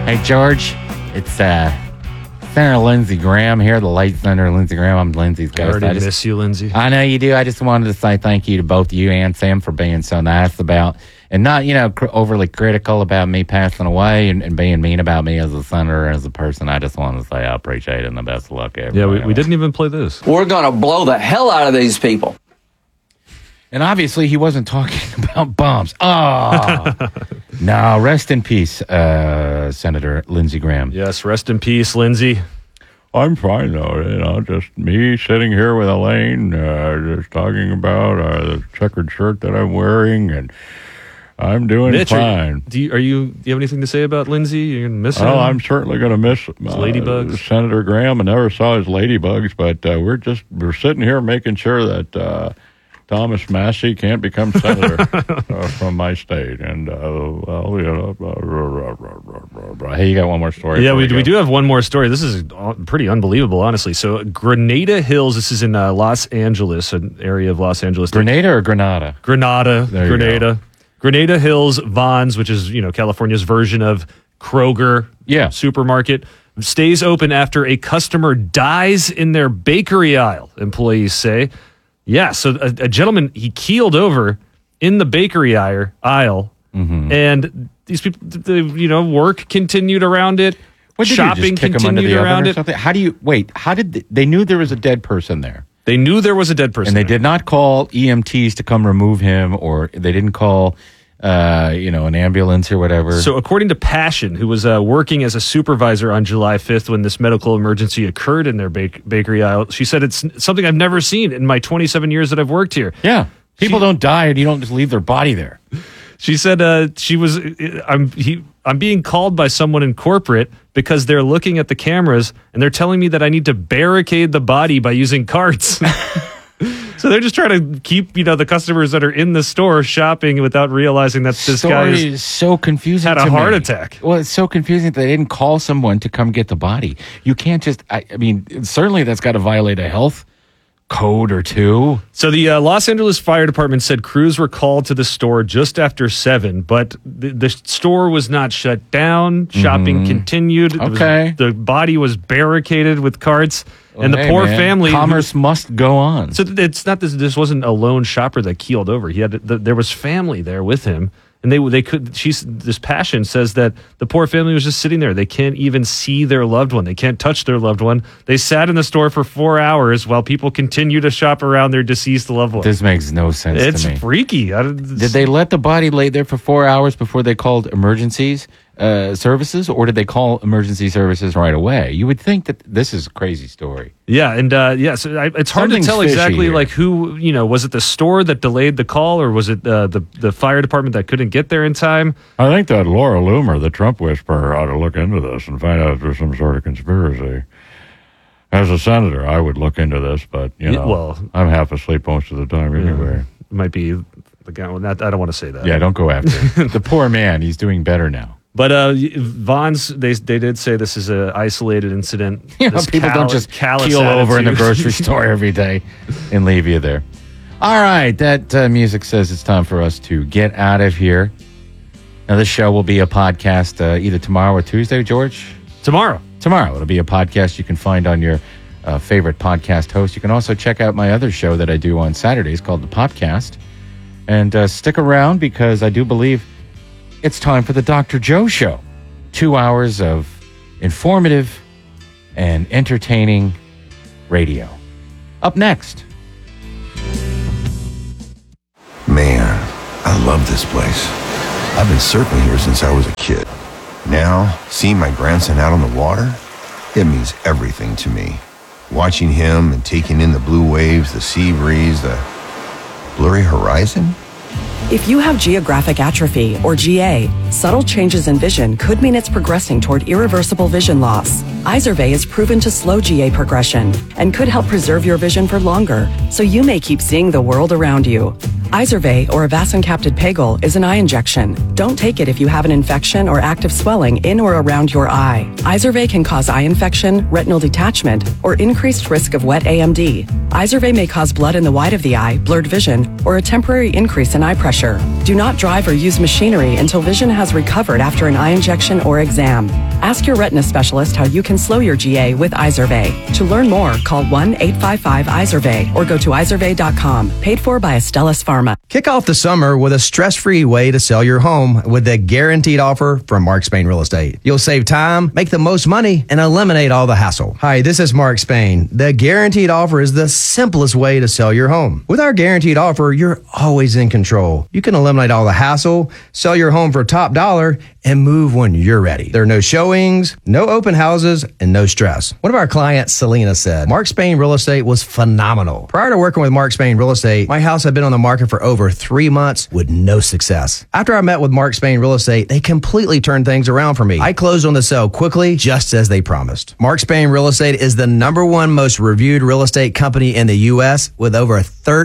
Hey, George, it's Senator Lindsey Graham here, the late Senator Lindsey Graham. I'm Lindsey's ghost. I already miss you, Lindsey. I know you do. I just wanted to say thank you to both you and Sam for being so nice about, and not, overly critical about me passing away and being mean about me as a senator and as a person. I just wanted to say I appreciate it and the best of luck, everybody. Yeah, we didn't even play this. We're going to blow the hell out of these people. And obviously, he wasn't talking about bombs. Oh, no. Rest in peace, Senator Lindsey Graham. Yes, rest in peace, Lindsey. I'm fine, though. Just me sitting here with Elaine, just talking about the checkered shirt that I'm wearing, and I'm doing Mitch, fine. Do you have anything to say about Lindsey? You're going to miss him? Oh, I'm certainly going to miss ladybugs. Senator Graham. I never saw his ladybugs, but we're sitting here making sure that Thomas Massie can't become senator from my state. And, hey, you got one more story? Yeah, we do have one more story. This is pretty unbelievable, honestly. So Grenada Hills, this is in Los Angeles, an area of Los Angeles. Grenada or Granada? Grenada. There you go. Grenada Hills Vons, which is, California's version of Kroger supermarket, stays open after a customer dies in their bakery aisle, employees say. Yeah, so a gentleman, he keeled over in the bakery aisle, and these people, work continued around it, shopping continued around it. How did they knew there was a dead person there? They knew there was a dead person and they did not call EMTs to come remove him, or they didn't call an ambulance or whatever. So according to Passion, who was working as a supervisor on July 5th when this medical emergency occurred in their bakery aisle, she said it's something I've never seen in my 27 years that I've worked here. Yeah. People don't die and you don't just leave their body there. She said I'm being called by someone in corporate because they're looking at the cameras and they're telling me that I need to barricade the body by using carts. So they're just trying to keep, the customers that are in the store shopping without realizing that this guy is so confusing. Had a heart attack. Well, it's so confusing that they didn't call someone to come get the body. You can't just. Certainly that's got to violate a health code or two. So the Los Angeles Fire Department said crews were called to the store just after 7, but the store was not shut down. Shopping continued. Okay. The body was barricaded with carts. And the poor family, commerce must go on. So it's not this wasn't a lone shopper that keeled over. He had there was family there with him, and they could. This Passion says that the poor family was just sitting there. They can't even see their loved one. They can't touch their loved one. They sat in the store for 4 hours while people continue to shop around their deceased loved one. This makes no sense to me. It's freaky. Did they let the body lay there for 4 hours before they called emergencies? Services, or did they call emergency services right away? You would think that this is a crazy story. Yeah, and so it's hard to tell exactly like who, was it the store that delayed the call, or was it the fire department that couldn't get there in time? I think that Laura Loomer, the Trump whisperer, ought to look into this and find out if there's some sort of conspiracy. As a senator, I would look into this, but I'm half asleep most of the time anyway. It might be the guy. I don't want to say that. Yeah, don't go after him. The poor man, he's doing better now. But Vons, they did say this is an isolated incident. People don't just keel over in the grocery store every day and leave you there. All right, that music says it's time for us to get out of here. Now, this show will be a podcast either tomorrow or Tuesday, George? Tomorrow. It'll be a podcast you can find on your favorite podcast host. You can also check out my other show that I do on Saturdays called The Popcast. And stick around because I do believe it's time for the Dr. Joe Show. 2 hours of informative and entertaining radio. Up next. Man, I love this place. I've been surfing here since I was a kid. Now, seeing my grandson out on the water, it means everything to me. Watching him and taking in the blue waves, the sea breeze, the blurry horizon. If you have geographic atrophy, or GA, subtle changes in vision could mean it's progressing toward irreversible vision loss. Izervay is proven to slow GA progression and could help preserve your vision for longer, so you may keep seeing the world around you. Izervay, or avacincaptad pegol, is an eye injection. Don't take it if you have an infection or active swelling in or around your eye. Izervay can cause eye infection, retinal detachment, or increased risk of wet AMD. Izervay may cause blood in the white of the eye, blurred vision, or a temporary increase in eye pressure. Do not drive or use machinery until vision has recovered after an eye injection or exam. Ask your retina specialist how you can slow your GA with Izervay. To learn more, call 1-855-IZERVAY or go to izervay.com. Paid for by Astellas Pharma. Kick off the summer with a stress-free way to sell your home with the guaranteed offer from Mark Spain Real Estate. You'll save time, make the most money, and eliminate all the hassle. Hi, this is Mark Spain. The guaranteed offer is the simplest way to sell your home. With our guaranteed offer, you're always in control. You can eliminate all the hassle, sell your home for top dollar, and move when you're ready. There are no showings, no open houses, and no stress. One of our clients, Selena, said, Mark Spain Real Estate was phenomenal. Prior to working with Mark Spain Real Estate, my house had been on the market for over 3 months with no success. After I met with Mark Spain Real Estate, they completely turned things around for me. I closed on the sale quickly, just as they promised. Mark Spain Real Estate is the #1 most reviewed real estate company in the U.S. with over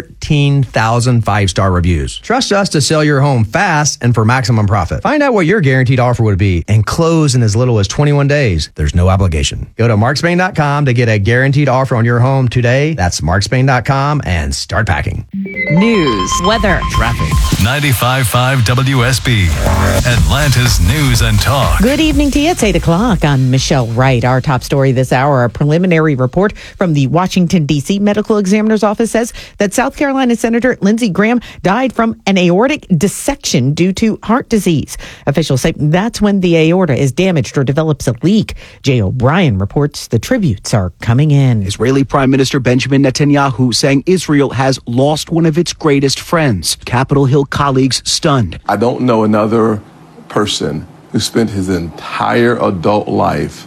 13,000 5-star reviews. Trust us to sell your home fast and for maximum profit. Find out what your guaranteed offer would be and close in as little as 21 days. There's no obligation. Go to markspain.com to get a guaranteed offer on your home today. That's markspain.com and start packing. News, weather, traffic. 95.5 WSB, Atlanta's News and Talk. Good evening to you. It's 8 o'clock. I'm Michelle Wright. Our top story this hour, a preliminary report from the Washington, D.C. Medical Examiner's Office says that South Carolina Senator Lindsey Graham died from an aortic dissection due to heart disease. Officials say that's when the aorta is damaged or develops a leak. Jay O'Brien reports the tributes are coming in. Israeli Prime Minister Benjamin Netanyahu saying Israel has lost one of its greatest friends. Capitol Hill colleagues stunned. I don't know another person who spent his entire adult life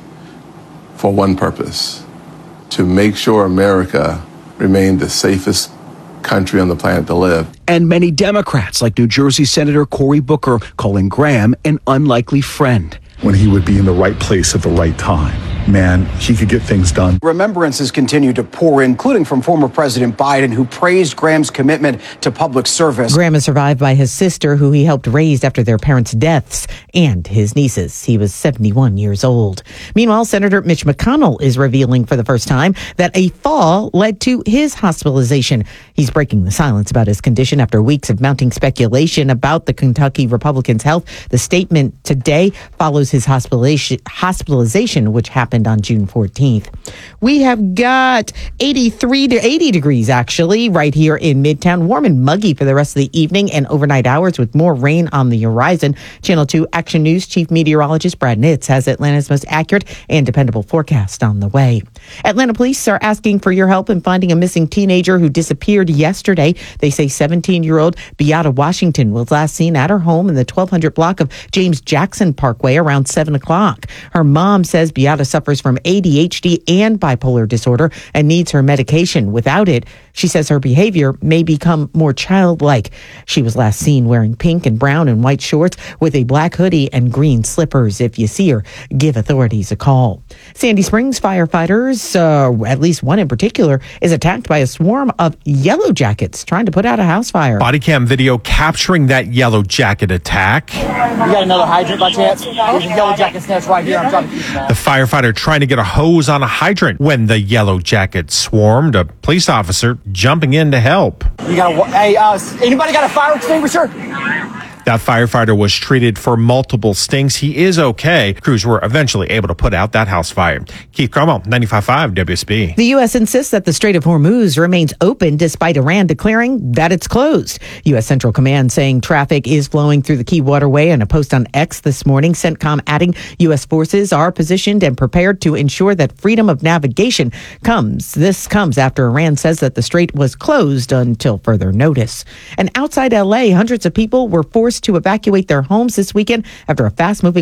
for one purpose: to make sure America remained the safest country on the planet to live. And many Democrats, like New Jersey Senator Cory Booker, calling Graham an unlikely friend. When he would be in the right place at the right time, man, he could get things done. Remembrances continue to pour in, including from former President Biden, who praised Graham's commitment to public service. Graham is survived by his sister, who he helped raise after their parents' deaths, and his nieces. He was 71 years old. Meanwhile, Senator Mitch McConnell is revealing for the first time that a fall led to his hospitalization. He's breaking the silence about his condition after weeks of mounting speculation about the Kentucky Republican's health. The statement today follows his hospitalization, which happened on June 14th. We have got 83 to 80 degrees, actually, right here in Midtown. Warm and muggy for the rest of the evening and overnight hours with more rain on the horizon. Channel 2 Action News Chief Meteorologist Brad Nitz has Atlanta's most accurate and dependable forecast on the way. Atlanta police are asking for your help in finding a missing teenager who disappeared yesterday. They say 17-year-old Beata Washington was last seen at her home in the 1200 block of James Jackson Parkway around 7 o'clock. Her mom says Beata suffers from ADHD and bipolar disorder and needs her medication. Without it, she says her behavior may become more childlike. She was last seen wearing pink and brown and white shorts with a black hoodie and green slippers. If you see her, give authorities a call. Sandy Springs firefighters, at least one in particular, is attacked by a swarm of yellow jackets trying to put out a house fire. Body cam video capturing that yellow jacket attack. You got another hydrant by chance? There's a yellow jacket snatch right here. I'm trying to keep that. The firefighter trying to get a hose on a hydrant when the yellow jacket swarmed. A police officer jumping in to help. You got anybody got a fire extinguisher? That firefighter was treated for multiple stings. He is okay. Crews were eventually able to put out that house fire. Keith Cromwell, 95.5 WSB. The U.S. insists that the Strait of Hormuz remains open despite Iran declaring that it's closed. U.S. Central Command saying traffic is flowing through the key waterway. In a post on X this morning, CENTCOM adding U.S. forces are positioned and prepared to ensure that freedom of navigation comes. This comes after Iran says that the strait was closed until further notice. And outside L.A., hundreds of people were forced to evacuate their homes this weekend after a fast-moving